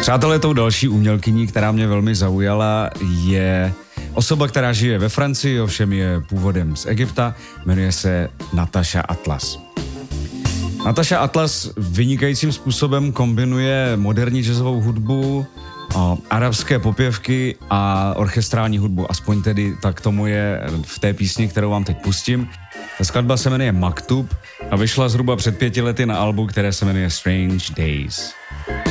Přátelé, tou další umělkyní, která mě velmi zaujala, je osoba, která žije ve Francii, ovšem je původem z Egypta, jmenuje se Natasha Atlas. Natasha Atlas vynikajícím způsobem kombinuje moderní jazzovou hudbu, arabské popěvky a orchestrální hudbu. Aspoň tedy tak tomu je v té písni, kterou vám teď pustím. Ta skladba se jmenuje Maktub a vyšla zhruba před 5 lety na albu, které se jmenuje Strange Days.